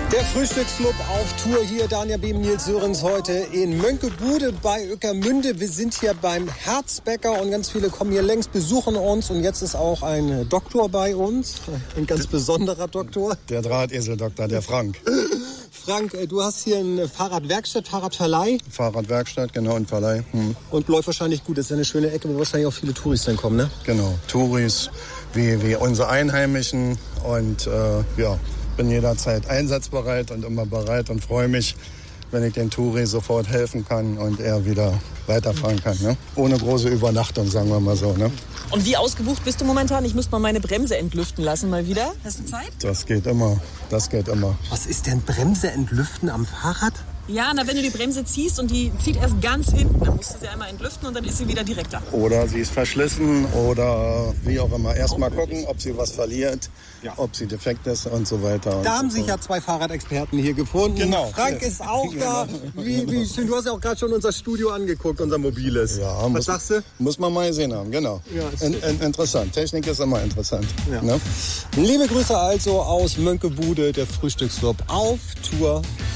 Der Frühstücksclub auf Tour hier, Dania Beben, Nils Sörens heute in Mönckebude bei Ueckermünde. Wir sind hier beim Herzbäcker und ganz viele kommen hier längs, besuchen uns. Und jetzt ist auch ein Doktor bei uns, ein ganz besonderer Doktor. Der Drahteseldoktor, der Frank. Frank, du hast hier eine Fahrradwerkstatt, Fahrradverleih. Fahrradwerkstatt, genau, und Verleih. Und läuft wahrscheinlich gut, das ist ja eine schöne Ecke, wo wahrscheinlich auch viele Touristen kommen, ne? Genau, Touris wie unsere Einheimischen und bin jederzeit einsatzbereit und immer bereit und freue mich, wenn ich den Touri sofort helfen kann und er wieder weiterfahren kann. Ne? Ohne große Übernachtung, sagen wir mal so. Ne? Und wie ausgebucht bist du momentan? Ich müsste mal meine Bremse entlüften lassen mal wieder. Hast du Zeit? Das geht immer. Was ist denn Bremse entlüften am Fahrrad? Ja, wenn du die Bremse ziehst und die zieht erst ganz hinten, dann musst du sie einmal entlüften und dann ist sie wieder direkt da. Oder sie ist verschlissen oder wie auch immer. Erst mal gucken, ob sie was verliert, ob sie defekt ist und so weiter. Da haben sich ja zwei Fahrradexperten hier gefunden. Genau. Frank ist auch da. Wie schön, du hast ja auch gerade schon unser Studio angeguckt, unser mobiles. Ja, was sagst du? Muss man mal gesehen haben, genau. Ja, interessant. Technik ist immer interessant. Ja. Ne? Liebe Grüße also aus Mönckebude, der Frühstücksclub auf Tour.